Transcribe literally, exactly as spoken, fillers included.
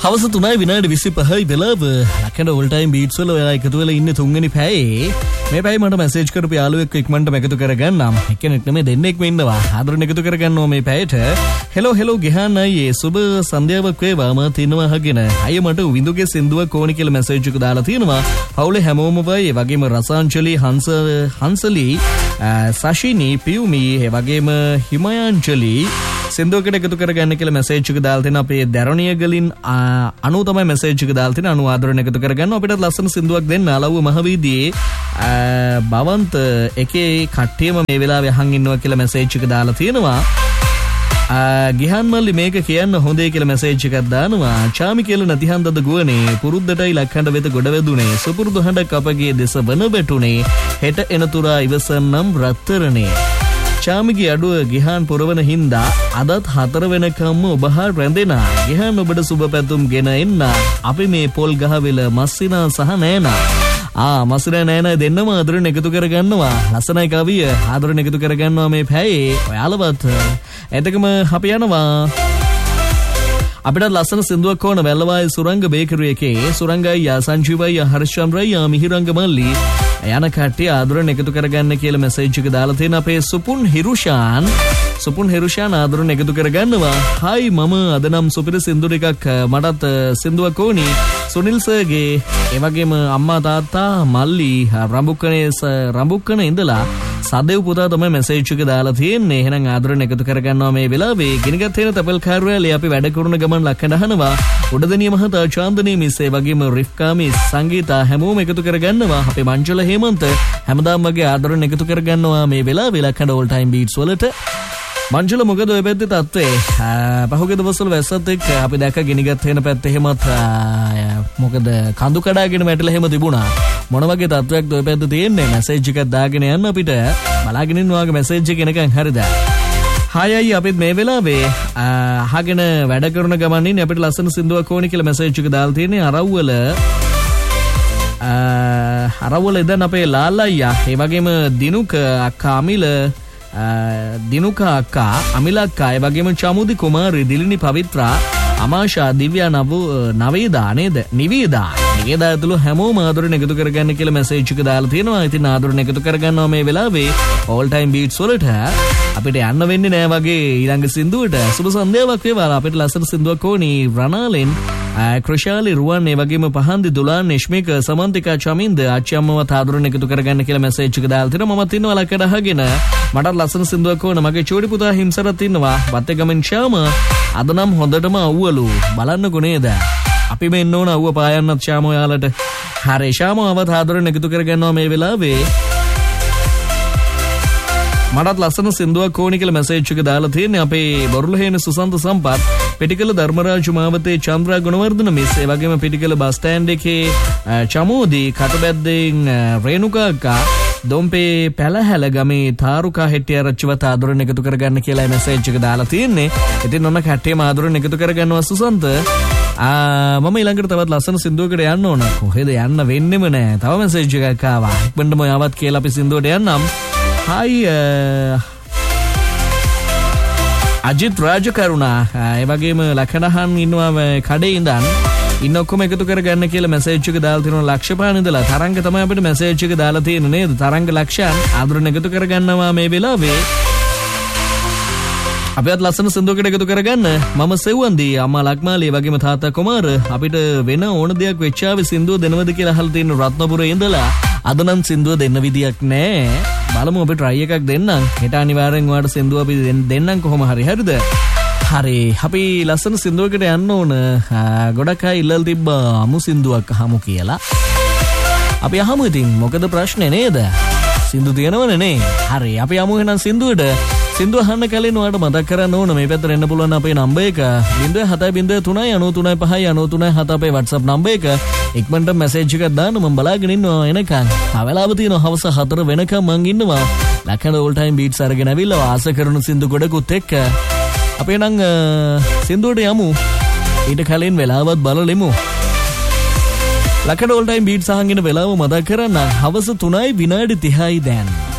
හවස තුනයි විනාඩි විසිපහයි වෙලාව. ලක්කන ඕල් ටයිම් බීට්ස් වල ඔයා එකතු වෙලා ඉන්නේ තුන්වෙනි පැයේ. මේ පැයේ මට මැසේජ් කරපු යාළුවෙක් ඉක්මනට එකතු කරගන්නම්. එක්කෙනෙක් නෙමෙයි දෙන්නෙක්ම ඉන්නවා. ආදරෙන් එකතු කරගන්නවා මේ පැයට. හෙලෝ හෙලෝ ගෙහන් අයියේ සුබ සන්ධ්‍යාවක් වේවා. මම තිනවා අහගෙන. අයිය මට විඳුගේ සින්දුවක් ඕනි කියලා මැසේජ් එක දාලා තියෙනවා. පවුලේ හැමෝම වයි. ඒ වගේම රසාංජලි හංස හංසලි සෂිනි පියුමි ඒ වගේම හිමයංජලි සින්දුවකට එකතු කරගන්න කියලා මැසේජ් එක දාලා තියෙන අපේ දරණිය ගලින් අනු තමයි මැසේජ් එක දාලා තියෙන අනු ආදරෙන් එකතු කරගන්න අපිට ලස්සන සින්දුවක් දෙන්න අලව්ව මහවීදියේ බවන්ත එකේ කට්ටියම මේ වෙලාවේ අහන් ඉන්නවා කියලා මැසේජ් එක දාලා තියෙනවා. ගිහන් මල්ලි මේක කියන්න හොඳේ කියලා මැසේජ් එකක් දානවා. චාමි කියලා නැති හන්දද ගුවනේ පුරුද්දටයි ලක්හඬ වෙත ගොඩ වැදුනේ සුපුරුදු හඬක් අපගේ දෙස වන බැටුනේ හෙට එනතුරා ඉවසන්නම් රත්තරනේ. චාමිගේ අඩුව ගිහාන් පුරවන හින්දා අදත් හතර වෙනකම්ම ඔබ හා රැඳෙනා. ගිහාන් ඔබට සුබ පැතුම් ගෙන එන්න. අපි මේ පොල් ගහවෙල මස්සිනා සහ නෑනා. ආ මස්සිනා නෑනා දෙන්නම ආදරෙන් එකතු කරගන්නවා. ලස්සනයි කවිය. ආදරෙන් එකතු කරගන්නවා මේ පැයේ. ඔයාලවත් එතකම අපි යනවා. අපිට ලස්සන සින්දුවක් ඕන වැල්ලවායි සුරංග බේකරි එකේ සුරංගයි සංජීවයි හර්ෂචන්ද්‍රයි මිහිරංග මල්ලි යන කට්ටිය ආදරෙන් එකතු කරගන්න කියලා මැසේජ් එක දාලා තියෙන අපේ සුපුන් හිරුෂාන් සුපුන් හිරුෂාන් ආදරෙන් එකතු කරගන්නවා. හායි මම අද නම් සුපිරි සින්දු ටිකක් මටත් සින්දුවක් ඕනි සුනිල් සර්ගේ ඒ වගේම අම්මා තාත්තා මල්ලි රඹුක්කනේ රඹුක්කනේ ඉඳලා සදෙව් පුතා තමයි මැසේජ් එක දාලා තියෙන්නේ. එහෙනම් ආදරෙන් එකතු කරගන්නවා මේ වෙලාවේ. ගිනිගත් වෙන තපල් කාර්යාලයේ අපි වැඩ කරන ගමන් ලක්කන අහනවා. උඩදනිය මහතා චාන්දනී මිස් ඒ වගේම රිෆ්කා මිස් සංගීතා හැමෝම එකතු කරගන්නවා. අපේ මංජුල හේමන්ත හැමදාම වගේ ආදරෙන් එකතු කරගන්නවා මේ වෙලාවේ ලක්කන ඕල් ටයිම් බීට්ස් වලට. මංජුල මොකද ඔය පැත්තේ තත්ත්වේ? පහුගිය දවස්වල වැස්සත් එක්ක අපි දැක්ක ගිනිගත් වෙන පැත්ත එහෙමත් මොකද කඳු කඩාගෙන වැටලා එහෙම තිබුණා. මොන වගේ තත්ත්වයක්ද ඔය පැත්තේ තියෙන්නේ? මැසේජ් එකක් දාගෙන යන්න අපිට. බලාගෙන ඉන්න වාගේ මැසේජ් එක එනකන් හරිද? හායි අයියා අපිත් මේ වෙලාවේ අහගෙන වැඩ කරන ගමන් ඉන්නේ අපිට ලස්සන සින්දුවක් ඕනි කියලා මැසේජ් එක දාලා තියෙන්නේ අරව්වල අරව්වල ඉඳන් අපේ ලාලා අයියා ඒ වගේම දිනුක අක්කා අමිල දිනුක අක්කා අමිල අක්කා ඒ වගේම චමුදි කුමාරි දිලිනි පවිත්‍රා අමාෂා දිව්‍යා නව නවේදා නේද නිවේදා නිවේදා ඇතුළු හැමෝම ආදරෙන් එකතු කරගන්න කියලා මැසේජ් එක දාලා තියෙනවා. ඉතින් ආදරෙන් එකතු කරගන්නවා මේ වෙලාවේ ඕල් ටයිම් බීට්ස් වලට. අපිට යන්න වෙන්නේ නෑ වගේ ඊළඟ සින්දුවට. සුබ සන්ධ්‍යාවක් වේවා. අපිට ලස්සන සින්දුවක් ඕනි රනාලෙන් ක්‍රිෂාලි රුවන් ඒ වගේම පහන්දි දුලාන් නිශ්මික සමන්තිකා චමින්ද ආච්චියම්මවත් ආදරෙන් එකතු කරගන්න කියලා මැසේජ් එක දාලා තියෙනවා. මමත් ඉන්නවා ලකඩ අහගෙන. මටත් ලස්සන සින්දුවක් ඕන. මගේ චූටි පුතා හිම්සරත් ඉන්නවා. වත්තේගමෙන් ශාම අද නම් හොඳටම අවුවලු. බලන්නකෝ නේද? අපි මේ ඉන්න ඕන අවුව පායන්නත් ශාම ඔයාලට. හරි ශාම අවත ආදරෙන් එකතු කරගන්නවා මේ වෙලාවේ. මටත් ලස්සන සින්දුවක් ඕනි කියලා මැසේජ් එක දාලා තියෙන්නේ අපේ බොරුලහේන සුසන්ත සම්පත් පිටිකල ධර්මරාජ මාවතේ චන්ද්‍රා ගුණවර්ධන මිස් ඒ වගේම පිටිකල බස් ස්ටෑන්ඩ් එකේ චමෝදි කටබැද්දෙන් රේණුකා අක්කා දොම්පේ පැලහැල ගමේ තාරුකා හෙට්ටිය රච්චිවත ආදරෙන් එකතු කරගන්න කියලා මැසේජ් එක දාලා තියෙන්නේ. ඉතින් ඔන්න කට්ටියම ආදරෙන් එකතු කරගන්නවා සුසන්ත. මම ඊළඟට තවත් ලස්සන සින්දුවකට යන්න ඕන. කොහෙද යන්න වෙන්නෙම නෑ. තව මැසේජ් එකක් ආවා. ඉක්මනටම යවත් කියලා අපි සින්දුවට යන්නම්. හායි අජිත් රාජකරුණා ඒ වගේම ලකනහන් ඉන්නවා කඩේ ඉඳන් ඉන්න ඔක්කොම එකතු කරගන්න කියලා මැසේජ් එක දාලා තියෙනවා. ලක්ෂපාන ඉඳලා තරංග තමයි අපිට මැසේජ් එක දාලා තියෙන්නේ නේද? තරංග ලක්ෂයන් ආදරෙන් එකතු කරගන්නවා මේ වෙලාවේ. අපිත් ලස්සන සින්දුවකට එකතු කරගන්න. මම සෙව්වන්දි අම්මා ලක්මාලි ඒ වගේම තාත්තා කුමාර අපිට වෙන ඕන දෙයක් වෙච්චාවේ සින්දුව දෙනවද කියලා අහලා තියෙන රත්නපුරේ ඉඳලා අද නම් සින්දුව දෙන්න විදියක් නෑ. බලමු අපි try එකක් දෙන්නම්. හෙට අනිවාර්යෙන් ඔයාලට සින්දුව අපි දෙන්නම් කොහොම හරි හරිද? හරි අපි ලස්සන සින්දුවකට යන්න ඕන. ගොඩක් අය ඉල්ලලා තිබ්බා අමු සින්දුවක් අහමු කියලා. අපි අහමු ඉතින් මොකද ප්‍රශ්නේ නේද? සින්දු තියෙනවනේ නේ. හරි අපි යමු එහෙනම් සින්දුවට. සින්දුව අහන්න කලින් ඔයාලට මතක් කරන්න ඕන මේ පැත්තට එන්න පුළුවන් අපේ නම්බර් එක zero seven zero three nine three five nine three seven අපේ WhatsApp නම්බර් එක. ඉක්මනට මැසේජ් එකක් දාන්න මම බලාගෙන ඉන්නවා එනකන්. අවලාව තියෙනවා හවස හතර වෙනකම් මං ඉන්නවා. ලක්කන ඕල් ටයිම් බීට්ස් අරගෙන අවිල්ලා ආස කරන සින්දු ගොඩකුත් එක්ක අපි නම් සින්දුවට යමු. ඊට කලින් වෙලාවත් බලලෙමු. ලක්කන ඕල් ටයිම් බීට්ස් අහගෙන වෙලාව මතක් කරන්න. හවස තුනයි විනාඩි තිහයි දැන්.